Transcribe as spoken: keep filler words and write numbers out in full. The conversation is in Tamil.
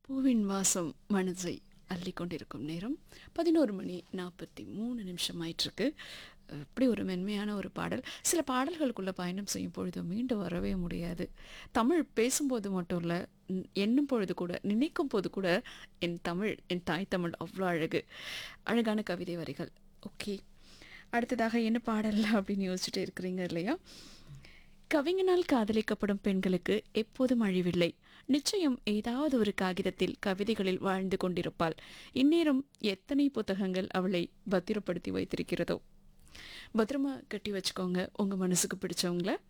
பூவின் வாசம் மனதை அள்ளி கொண்டிருக்கும் நேரம் பதினோரு மணி நாற்பத்தி மூணு நிமிஷம் ஆயிட்டிருக்கு. இப்படி ஒரு மென்மையான ஒரு பாடல். சில பாடல்களுக்குள்ள பயணம் செய்யும் பொழுது மீண்டும் வரவே முடியாது. தமிழ் பேசும்போது மட்டும் இல்லை, எண்ணும் பொழுது கூட, நினைக்கும் போது கூட என் தமிழ், என் தாய் தமிழ் அவ்வளோ அழகு. அழகான கவிதை வரிகள். ஓகே, அடுத்ததாக என்ன பாடல் அப்படின்னு யோசிச்சுட்டு இருக்கிறீங்க இல்லையா? கவிஞனால் காதலிக்கப்படும் பெண்களுக்கு எப்போதும் அழிவில்லை. நிச்சயம் ஏதாவது ஒரு காகிதத்தில் கவிதைகளில் வாழ்ந்து கொண்டிருப்பாள். இந்நேரம் எத்தனை புத்தகங்கள் அவளை பத்திரப்படுத்தி வைத்திருக்கிறதோ. பத்திரமா கட்டி வச்சுக்கோங்க உங்க மனசுக்கு பிடிச்சவங்கள.